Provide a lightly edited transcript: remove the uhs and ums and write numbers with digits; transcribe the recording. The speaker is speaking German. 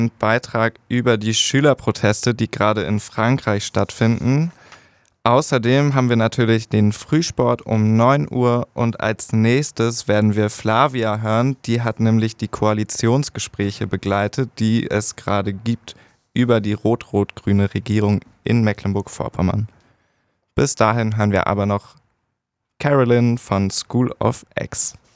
Ein Beitrag über die Schülerproteste, die gerade in Frankreich stattfinden. Außerdem haben wir natürlich den Frühsport um 9 Uhr und als nächstes werden wir Flavia hören. Die hat nämlich die Koalitionsgespräche begleitet, die es gerade gibt über die rot-rot-grüne Regierung in Mecklenburg-Vorpommern. Bis dahin hören wir aber noch Carolyn von School of X.